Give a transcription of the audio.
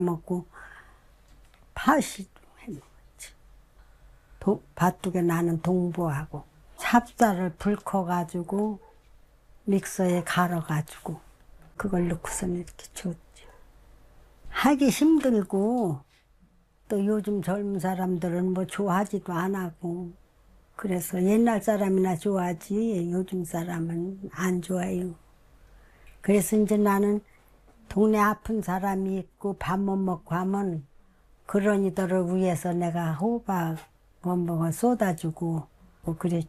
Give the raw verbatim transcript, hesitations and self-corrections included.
먹고 팥이 해먹었지. 도, 밭두개 나는 동부하고 찹쌀을 불커가지고 믹서에 갈아가지고 그걸 넣고선 이렇게 줬지. 하기 힘들고 또 요즘 젊은 사람들은 뭐 좋아하지도 안 하고 그래서 옛날 사람이나 좋아하지 요즘 사람은 안 좋아해요. 그래서 이제 나는 동네 아픈 사람이 있고 밥 못 먹고 하면 그런 이들을 위해서 내가 호박 뭐 뭐 쏟아주고 뭐 그랬지.